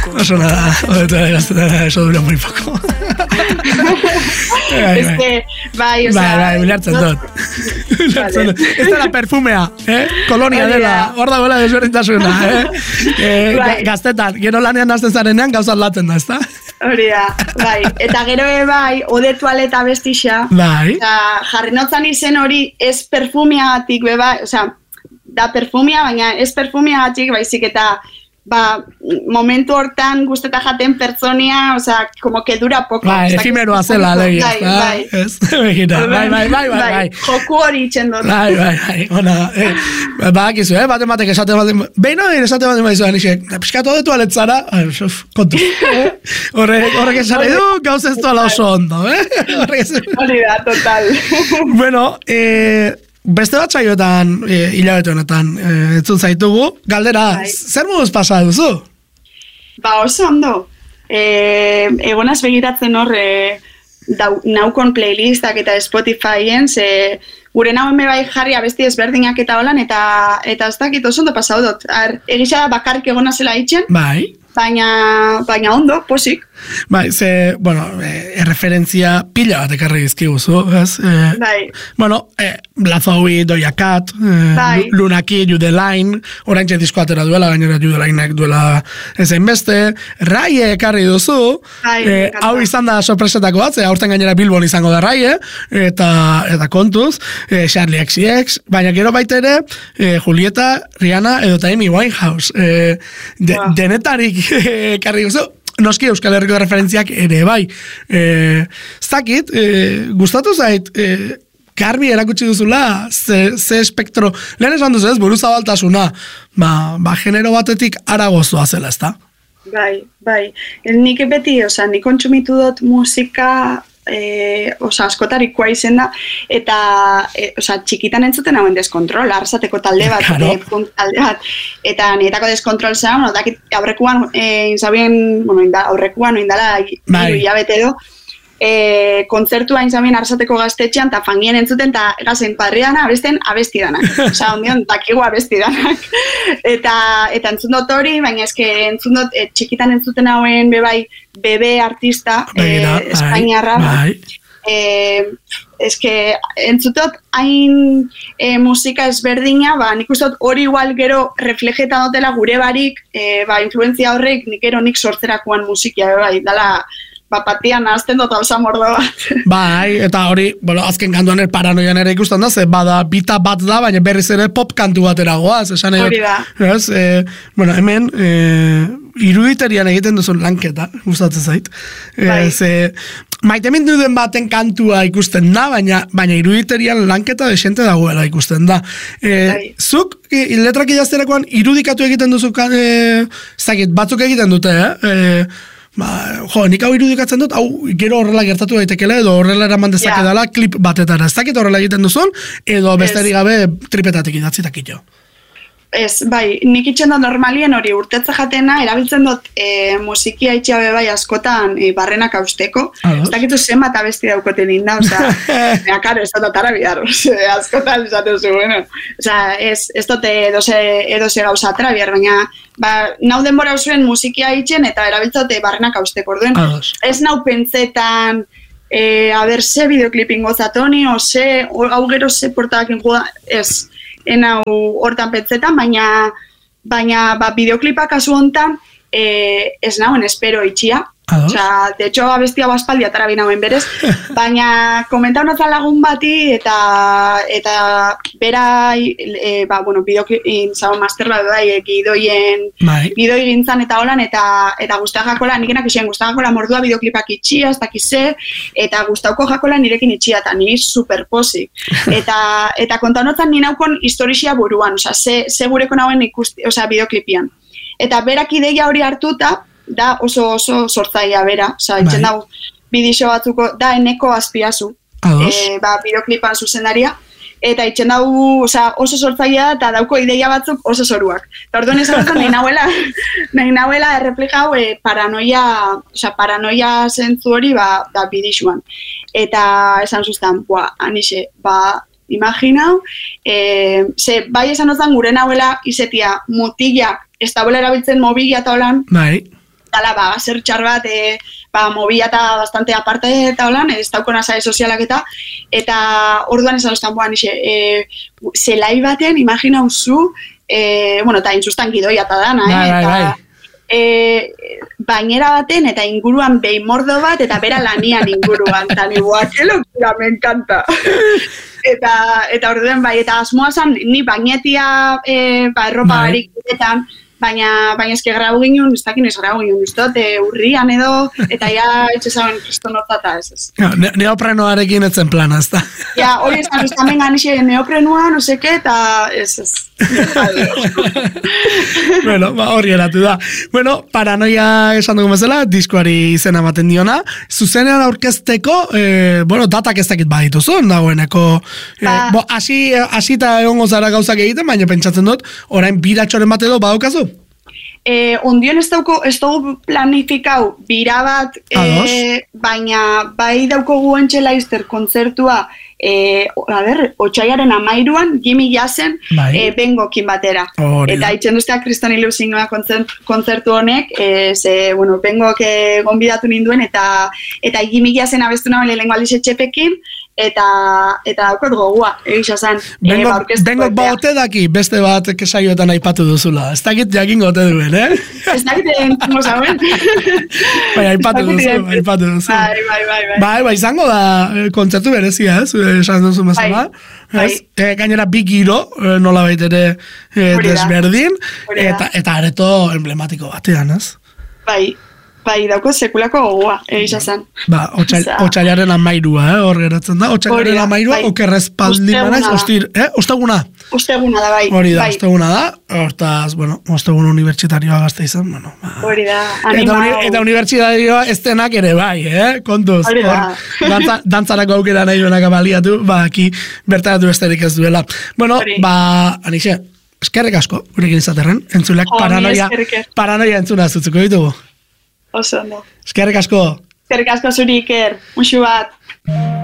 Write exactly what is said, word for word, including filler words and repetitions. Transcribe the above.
Oso nada, hobetu ere gaztetan, eso dura muy poco. Es que, bai, o sea... Bai, bai, bilartzen dut. Bilartzen dut. Ez da la perfumea, eh? Kolonia dela, hor dagoela desberdintasuna, eh? eh gaztetan, gero lanean hasten zarenean gauza aldatzen da, ez da? Hori da, bai. Eta gero bai, ode tualeta bestixa. Bai. Eta jarri notzan izen hori ez perfumiagatik, beba, o sea, da perfumia, baina ez perfumiagatik, baizik eta ba, momentu hortan gusteta jaten pertsonia, o sea, como que dura poco. Bai, efimeroa zela, lehi, bai, bai. Ez, begira, bai, bai, bai, bai, bai. Joku hori itxen dut. Bai, bai, bai, ona, eh, badakizu, eh, baten batek esate baten, behin hori esate baten baizu, nixek, piskatu detu aletzara, kontu, horrek, horrek esare du, gauz ez duela oso ondo, eh? Hori da, total. Bueno, eh, beste bat saioetan, e, hilabete honetan, e, etzun zaitugu, galdera, bai. Zer moduz pasa duzu? Ba, oso ondo. E, egonaz begiratzen hor, e, dau, naukon playlistak eta Spotifyen, ze gure nauen bai jarri abesti ezberdinak eta holan, eta eta ez dakit oso ondo pasau dut. Egisa da bakarrik egonazela itxen, bai. Baina, baina ondo, posik. Bai, ze, bueno, e, erreferentzia pila bat ekarri dizkiguzu, ez? E, bai. Bueno, e, Blazoui, Doja Cat, e, bai. Lunaki, You The Line, orain txe disko atera duela, gainera You The Lineak duela ezein beste, Raie ekarri duzu, bai, e, hau izan da sorpresetako bat, ze aurten gainera Bilbon izango da Raie, eta, eta kontuz, e, Charlie X C X, baina gero baita ere, e, Julieta, Rihanna, edo Amy Winehouse, e, de, wow. denetarik ekarri duzu, noski Euskal Herriko referentziak ere bai. Eh, zakit, eh, gustatu zait, eh, garbi erakutsi duzula, ze, ze espektro, lehen esan duzu ez, buru zabaltasuna, ba, ba genero batetik aragozoa zela, ez da? Bai, bai. Nik beti, oza, nik kontsumitu dut musika, E, oza, askotarikoa izen da, eta e, oza, txikitan entzuten hauen deskontrol, arsateko talde bat, claro. e, punt talde bat, eta niretako deskontrol zen, bueno, dakit, aurrekuan, e, inzabien, bueno, inda, aurrekuan, indala, bai. Iru hilabete edo, e, kontzertua inzabien arsateko gaztetxean, eta fangien entzuten, eta gazen padriana abesten abestidanak, oza, ondion, dakigu abestidanak, eta, eta entzun dut hori, baina eske entzun dut, e, txikitan entzuten hauen bebai, bebe artista, eh, espainiarra, bai. eh, eske entzutot hain eh, musika ezberdina, ba, nik uste hori igual gero reflejeta dutela gure barik, eh, ba, influenzia horrek nik ero nik sortzerakoan musikia, bai, dala, ba, patian nahazten dut hausa mordo bat. Bai, eta hori, bueno, azken kantuan er paranoian ere ikusten da, ze bada bita bat da, baina berriz ere pop kantu batera goaz, esan hori da. Ez, e, bueno, hemen, e, iruditerian egiten duzun lanketa, gustatzen zait. Bai. Ze, maite mindu den baten kantua ikusten da, baina, baina iruditerian lanketa desente dagoela ikusten da. E, bai. Zuk, e, letrak idazterakoan, irudikatu egiten duzu, e, zakit, batzuk egiten dute, eh? E, Ba, jo, nik hau irudikatzen dut, hau gero horrela gertatu daitekela, edo horrela eraman dezake yeah. dela klip batetara. Ez dakit horrela egiten duzun, edo besterik gabe tripetatik idatzitak ito. Ez, bai, nik itxen dut normalien hori urtetza jatena, erabiltzen dut e, musikia itxabe bai askotan e, barrenak austeko. Ez dakitu zenbat abesti daukoten inda, oza, ea, karo, ez dut atara bidar, askotan esatu zu, bueno. Oza, ez, ez dut edose, edose gauza atara bidar, baina ba, nau denbora zuen musikia itxen eta erabiltzen dut barrenak austeko, orduen. Ez nau pentsetan, e, a ber, ze videoklipin gozatoni, o ze, hau gero ze portakin joda, ez, enau hortan pentsetan, baina baina ba, bideoklipak kasu hontan eh, ez nauen espero itxia. Osea, de hecho, abestia baspaldi atara binauen berez, baina komentau notzan lagun bati eta eta bera e, ba, bueno, bideoklip zau master bat bai, gidoien gidoi gintzan eta holan, eta eta guztak jakola, nikenak isien guztak jakola mordua bideoklipak itxia, ez dakize, eta guztauko jakola nirekin itxia, eta ni superposik. Eta, eta kontau notzan ni naukon historixia buruan, osea, ze, ze gureko nauen ikusti, osea, bideoklipian. Eta berak ideia hori hartuta, da oso oso sortzailea bera, oza, itxen dago bidixo batzuko, da eneko azpiazu, e, ba, bideoklipan zuzendaria, eta itxen dago oza, oso sortzailea eta dauko ideia batzuk oso zoruak. Eta orduan esan dut, nahi nahuela, nahi nahuela erreplikau e, paranoia, oza, paranoia zentzu hori ba, da bidixuan. Eta esan zuztan, bua, anixe, ba, imaginau, e, ze, bai esan dut gure nahuela izetia mutilak, ez da bola erabiltzen mobila eta holan, bai. dala, ba, zer txar bat, e, ba, mobila eta bastante aparte eta holan, ez daukona sare sozialak eta, eta orduan esan ostan boan, ixe, e, zelai baten, imagina uzu, e, bueno, eta intzustan gidoia eta dana, eh, bai, eta, bai. E, bainera baten eta inguruan beimordo bat eta bera lanian inguruan eta ni boa, que locura, me encanta eta, eta orduen bai, eta asmoa zan, ni bainetia e, ba, erropa bai. barik guretan, baina, baina eske grau ginen, ez dakin ez grau ginen, ustot, e, urrian edo, eta ja, etxe zaben, kristonotza eta ez ez. Ja, ne neoprenoarekin etzen plana, ez da. Ja, hori ez da, ez da mengan isi neoprenua, no seke, eta ez ez. Bueno, ba, hori eratu da. Bueno, Paranoia esan dugu bezala, diskoari izena ematen diona. Zuzenean aurkezteko, eh, bueno, datak ez dakit badituzun, dagoeneko. Eh, ba, bo, hasi, hasi eta egongo zara gauzak egiten, baina pentsatzen dut, orain biratxoren bat edo badaukazu? Eh, ondion ez dauko, ez dugu planifikau bira bat, eh, baina bai daukogu entxe laizter kontzertua, eh, a ber, otxaiaren amairuan, Gimme Jazzen, eh, bengokin batera. Orida. Eta itxen duzteak Kriston Ilusingoa kontzertu honek, eh, ze, bueno, bengok eh, gonbidatu ninduen, eta eta Gimme Jazzen abestu nahi lehenko aldiz etxepekin, eta eta daukot gogua, egisa zen. Bengok, e, bengok baute daki, beste bat kesaioetan aipatu duzula. Ez dakit jakin gote duen, eh? Ez dakit entzungo zauen. Bai, aipatu duzu, aipatu duzu. Bai, bai, bai, bai. Bai, bai, izango da kontzertu berezia, ez? Esan duzu bezala. Bai, bai. E, gainera bi giro, nola baitere e, desberdin, eta, eta areto emblematiko batean, ez? Bai. Bai, dauko sekulako gogoa, egisa zen. Ba, otxailaren amairua, eh, hor geratzen da. Otxailaren amairua, bai. Okerrezpaldi manaz, ostir, eh, osteguna. Osteguna da, bai. Hori da, bai. osteguna da. Hortaz, bueno, ostegun unibertsitarioa gazte izan, bueno. Ba. Hori da, animau. Eta, uni, eta unibertsitarioa ez denak ere bai, eh, kontuz. Hori da. Hor, dantza, dantzarako aukera nahi duenak abaliatu, ba, aki bertaratu besterik ez duela. Bueno, Hori. ba, anixe, eskerrik asko, gurekin izaterren, entzuleak oh, paranoia, paranoia entzuna zutzuko ditugu. Oso, no. Eskerrik asko. Eskerrik asko zuri, Iker. Muxu bat.